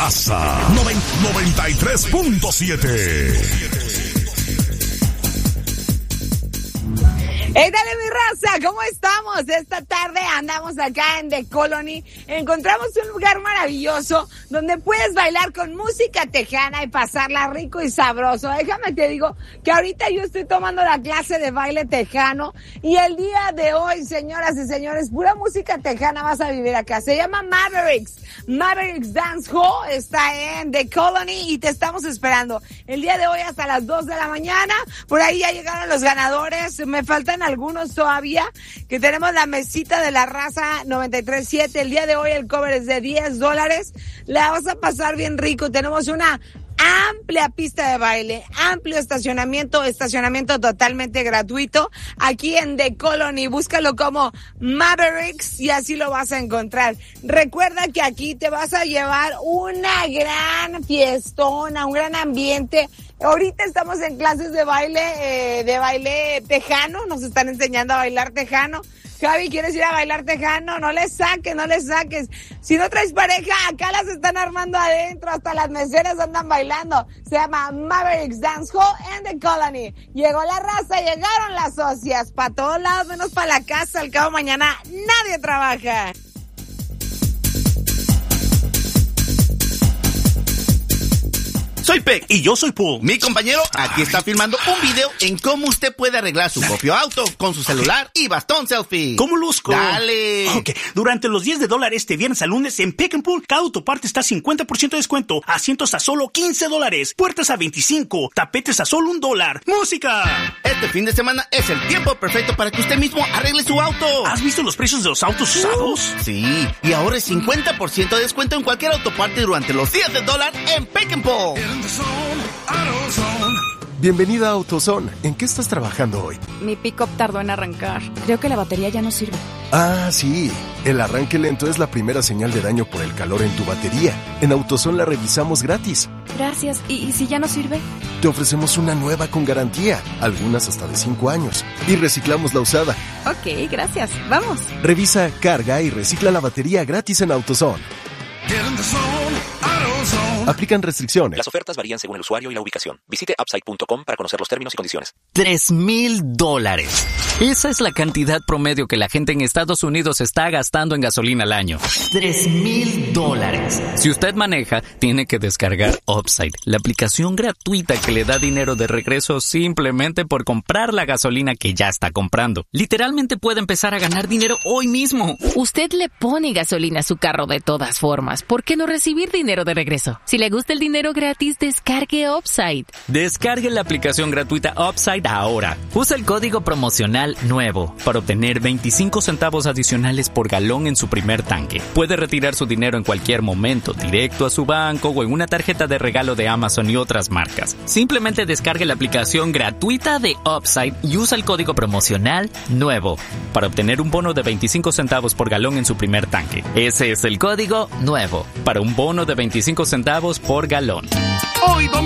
raza. 93.7. ¡Hey, dale mi raza! ¿Cómo estamos? Esta tarde andamos acá en The Colony. Encontramos un lugar maravilloso donde puedes bailar con música tejana y pasarla rico y sabroso. Déjame te digo que ahorita yo estoy tomando la clase de baile tejano y el día de hoy, señoras y señores, pura música tejana vas a vivir acá. Se llama Mavericks. Mavericks Dance Hall está en The Colony y te estamos esperando. El día de hoy hasta las 2 de la mañana. Por ahí ya llegaron los ganadores. Me faltan algunos todavía, que tenemos la mesita de la raza 93.7. El día de hoy el cover es de $10. La vas a pasar bien rico. Tenemos una amplia pista de baile, amplio estacionamiento totalmente gratuito aquí en The Colony. Búscalo como Mavericks y así lo vas a encontrar. Recuerda que aquí te vas a llevar una gran fiestona, un gran ambiente. Ahorita estamos en clases de baile tejano, nos están enseñando a bailar tejano. Javi, ¿quieres ir a bailar tejano? No le saques. Si no traes pareja, acá las están armando adentro, hasta las meseras andan bailando. Se llama Mavericks Dance Hall en The Colony. Llegó la raza, llegaron las socias, para todos lados menos para la casa. Al cabo mañana nadie trabaja. Soy Peck y yo soy Paul. Mi compañero aquí está filmando un video en cómo usted puede arreglar su propio auto con su celular y bastón selfie. ¿Cómo luzco? ¡Dale! Ok, durante los $10 este viernes al lunes en Peck & Pull, cada autoparte está 50% de descuento, asientos a solo $15, puertas a $25, tapetes a solo $1. ¡Música! Este fin de semana es el tiempo perfecto para que usted mismo arregle su auto. ¿Has visto los precios de los autos usados? Sí, y ahora es 50% de descuento en cualquier autoparte durante los $10 en Peck & Pull. Bienvenida a AutoZone. ¿En qué estás trabajando hoy? Mi pick-up tardó en arrancar. Creo que la batería ya no sirve. Ah, sí. El arranque lento es la primera señal de daño por el calor en tu batería. En AutoZone la revisamos gratis. Gracias. ¿Y si ya no sirve? Te ofrecemos una nueva con garantía, algunas hasta de 5 años. Y reciclamos la usada. Ok, gracias. Vamos. Revisa, carga y recicla la batería gratis en AutoZone. Aplican restricciones. Las ofertas varían según el usuario y la ubicación. Visite upside.com para conocer los términos y condiciones. $3,000. Esa es la cantidad promedio que la gente en Estados Unidos está gastando en gasolina al año. $3,000. Si usted maneja, tiene que descargar Upside, la aplicación gratuita que le da dinero de regreso simplemente por comprar la gasolina que ya está comprando. Literalmente puede empezar a ganar dinero hoy mismo. Usted le pone gasolina a su carro de todas formas. ¿Por qué no recibir dinero de regreso? Si le gusta el dinero gratis, descargue Upside. Descargue la aplicación gratuita Upside ahora. Usa el código promocional NUEVO para obtener 25 centavos adicionales por galón en su primer tanque. Puede retirar su dinero en cualquier momento, directo a su banco o en una tarjeta de regalo de Amazon y otras marcas. Simplemente descargue la aplicación gratuita de Upside y usa el código promocional NUEVO para obtener un bono de 25 centavos por galón en su primer tanque. Ese es el código NUEVO para un bono de 25 centavos por galón. Hoy domingo